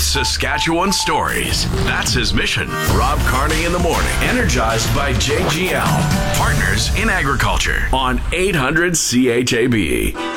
with Saskatchewan stories. That's his mission. Rob Carney in the morning. Energized by JGL. Partners in Agriculture on 800 CHAB.